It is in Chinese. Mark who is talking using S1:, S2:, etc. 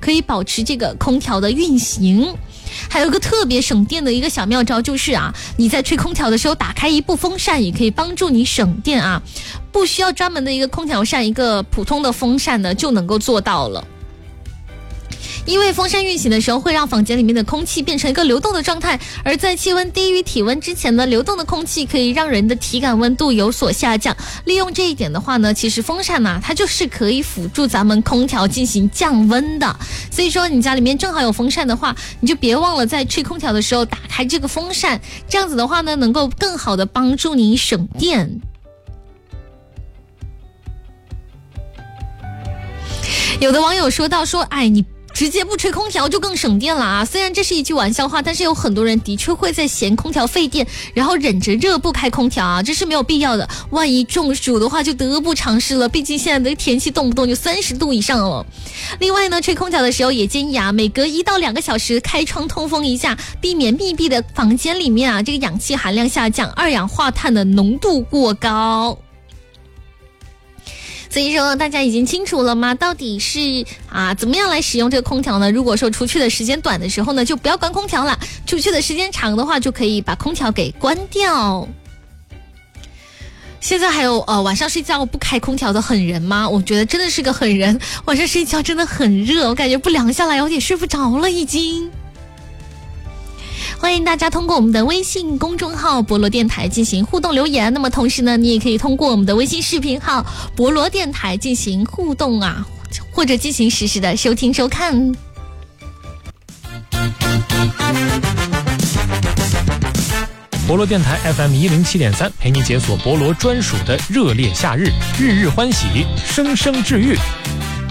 S1: 可以保持这个空调的运行。还有一个特别省电的一个小妙招，就是啊，你在吹空调的时候打开一部风扇，也可以帮助你省电啊，不需要专门的一个空调扇，一个普通的风扇呢就能够做到了。因为风扇运行的时候会让房间里面的空气变成一个流动的状态，而在气温低于体温之前呢，流动的空气可以让人的体感温度有所下降。利用这一点的话呢，其实风扇它就是可以辅助咱们空调进行降温的。所以说你家里面正好有风扇的话，你就别忘了在吹空调的时候打开这个风扇，这样子的话呢，能够更好的帮助你省电。有的网友说到说，你直接不吹空调就更省电了啊！虽然这是一句玩笑话，但是有很多人的确会在嫌空调费电，然后忍着热不开空调啊，这是没有必要的。万一中暑的话就得不偿失了，毕竟现在的天气动不动就30度以上了。另外呢，吹空调的时候也建议每隔1到2个小时开窗通风一下，避免密闭的房间里面这个氧气含量下降，二氧化碳的浓度过高。所以说大家已经清楚了吗？到底是怎么样来使用这个空调呢？如果说出去的时间短的时候呢，就不要关空调了，出去的时间长的话就可以把空调给关掉。现在还有晚上睡觉不开空调的狠人吗？我觉得真的是个狠人，晚上睡觉真的很热，我感觉不凉下来有点睡不着了已经。欢迎大家通过我们的微信公众号博罗电台进行互动留言，那么同时呢，你也可以通过我们的微信视频号博罗电台进行互动或者进行实时的收听收看。
S2: 博罗电台 FM 107.3，陪你解锁博罗专属的热烈夏日，日日欢喜，声声治愈。